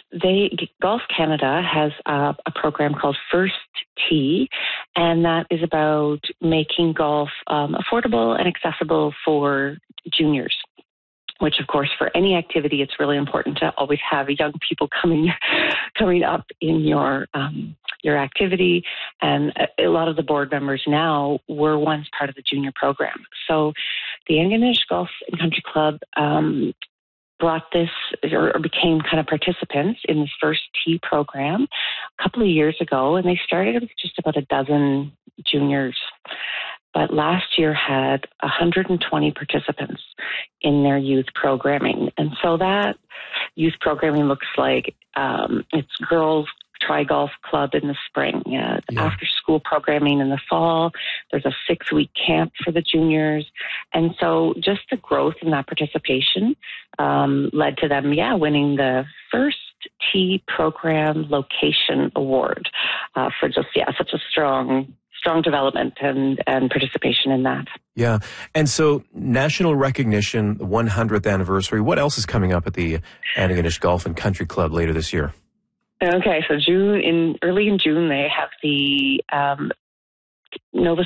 Golf Canada has a program called First Tee, and that is about making golf affordable and accessible for juniors. Which, of course, for any activity, it's really important to always have young people coming up in your activity. And a lot of the board members now were once part of the junior program. So the Antigonish Golf and Country Club brought this or became kind of participants in this First Tee program a couple of years ago, and they started with just about a dozen juniors. But last year had 120 participants in their youth programming. And so that youth programming looks like it's Girls Try Golf Club in the spring, after school programming in the fall. There's a 6-week camp for the juniors. And so just the growth in that participation led to them, winning the First Tee Program Location Award for just, such a strong development and participation in that. Yeah. And so national recognition, the 100th anniversary. What else is coming up at the Antigonish Golf and Country Club later this year? Okay, so early in June, they have the Nova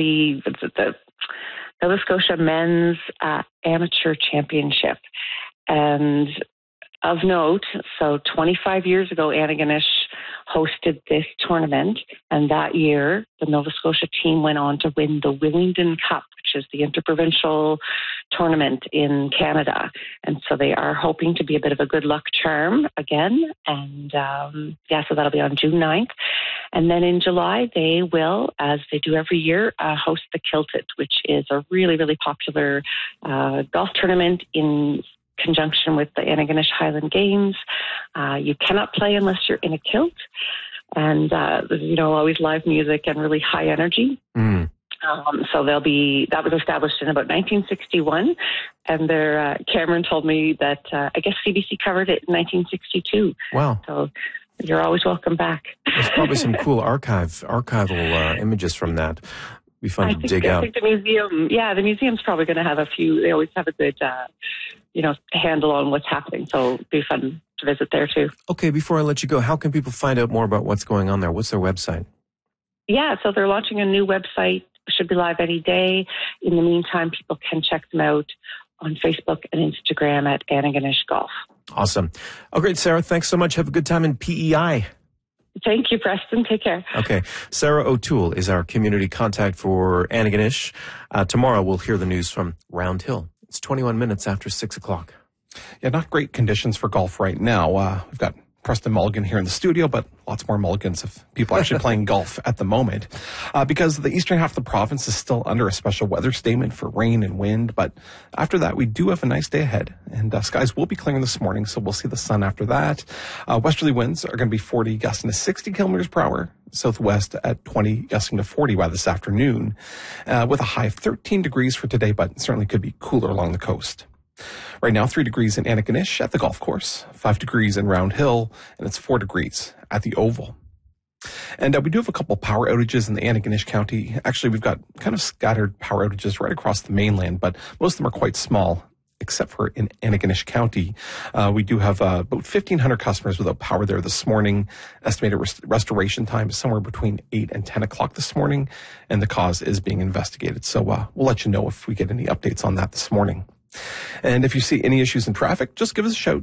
Scotia Men's Amateur Championship. And of note, so 25 years ago, Antigonish hosted this tournament, and that year the Nova Scotia team went on to win the Willingdon Cup, which is the interprovincial tournament in Canada. And so they are hoping to be a bit of a good luck charm again. And so that'll be on June 9th. And then in July, they will, as they do every year, host the Kilted, which is a really, really popular golf tournament in conjunction with the Antigonish Highland Games. You cannot play unless you're in a kilt. And, always live music and really high energy. Mm. So that was established in about 1961. And Cameron told me that I guess CBC covered it in 1962. Wow. So you're always welcome back. There's probably some cool archival images from that. Be fun to dig out. I think the museum's probably going to have a few. They always have a good, handle on what's happening. So it'd be fun to visit there too. Okay, before I let you go, how can people find out more about what's going on there? What's their website? Yeah, so they're launching a new website. Should be live any day. In the meantime, people can check them out on Facebook and Instagram at Antigonish Golf. Awesome. Oh, great, Sarah. Thanks so much. Have a good time in PEI. Thank you, Preston. Take care. Okay. Sarah O'Toole is our community contact for Antigonish. Tomorrow we'll hear the news from Round Hill. It's 21 minutes after 6 o'clock. Yeah, not great conditions for golf right now. We've got Preston Mulligan here in the studio, but lots more Mulligans of people actually playing golf at the moment. Because the eastern half of the province is still under a special weather statement for rain and wind. But after that, we do have a nice day ahead. And skies will be clearing this morning, so we'll see the sun after that. Westerly winds are going to be 40, gusting to 60 kilometers per hour. Southwest at 20, gusting to 40 by this afternoon. With a high of 13 degrees for today, but certainly could be cooler along the coast. Right now, 3 degrees in Antigonish at the golf course, 5 degrees in Round Hill, and it's 4 degrees at the Oval. And we do have a couple power outages in the Antigonish County. Actually, we've got kind of scattered power outages right across the mainland, but most of them are quite small, except for in Antigonish County. We do have about 1,500 customers without power there this morning. Estimated restoration time is somewhere between 8 and 10 o'clock this morning, and the cause is being investigated. So we'll let you know if we get any updates on that this morning. And if you see any issues in traffic, just give us a shout.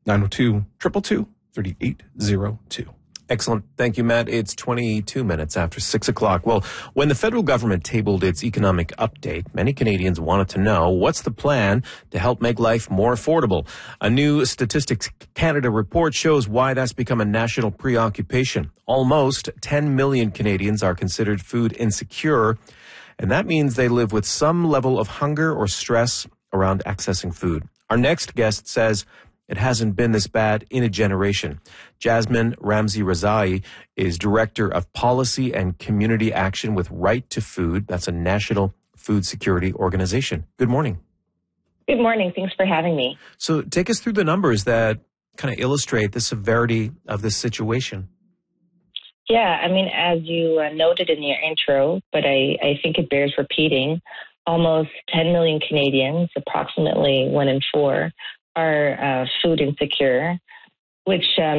902-222-3802. Excellent. Thank you, Matt. It's 22 minutes after 6 o'clock. Well, when the federal government tabled its economic update, many Canadians wanted to know what's the plan to help make life more affordable. A new Statistics Canada report shows why that's become a national preoccupation. Almost 10 million Canadians are considered food insecure, and that means they live with some level of hunger or stress around accessing food. Our next guest says it hasn't been this bad in a generation. Jasmine Ramsey-Razai is Director of Policy and Community Action with Right to Food. That's a national food security organization. Good morning. Good morning. Thanks for having me. So take us through the numbers that kind of illustrate the severity of this situation. Yeah, I mean, as you noted in your intro, but I think it bears repeating, almost 10 million Canadians, approximately 1 in 4, are food insecure, which